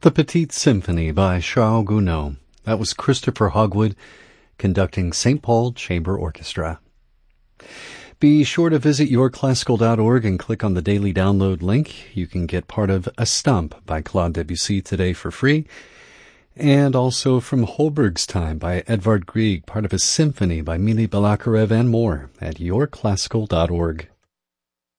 The Petite Symphony by Charles Gounod. That was Christopher Hogwood conducting St. Paul Chamber Orchestra. Be sure to visit yourclassical.org and click on the daily download link. You can get part of A Stump by Claude Debussy today for free. And also From Holberg's Time by Edvard Grieg, part of a symphony by Mili Balakirev, and more at yourclassical.org.